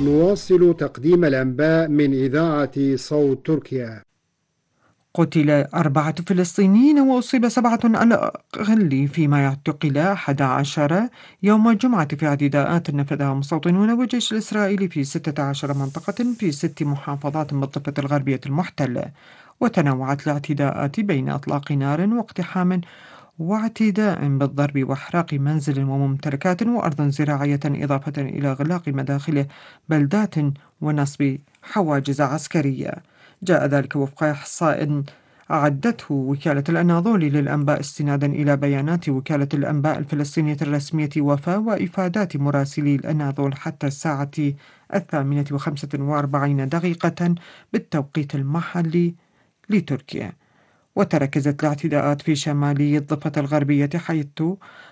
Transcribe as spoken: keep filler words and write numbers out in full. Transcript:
نواصل تقديم الأنباء من إذاعة صوت تركيا. قتل أربعة فلسطينيين وأصيب سبعة على الأقل، فيما اعتقل أحد عشر يوم الجمعة في اعتداءات نفذها مستوطنون والجيش الإسرائيلي في ستة عشر منطقة في ست محافظات بالضفة الغربية المحتلة. وتنوعت الاعتداءات بين إطلاق نار واقتحام واعتداء بالضرب وإحراق منزل وممتلكات وأرض زراعية، إضافة إلى إغلاق مداخل بلدات ونصب حواجز عسكرية. جاء ذلك وفق إحصاء أعدته وكالة الأناضولي للأنباء استنادا إلى بيانات وكالة الأنباء الفلسطينية الرسمية وفاء وإفادات مراسلي الأناضول حتى الساعة الثامنة وخمسة وأربعين دقيقة بالتوقيت المحلي لتركيا. وتركزت الاعتداءات في شمالي الضفة الغربية، حيث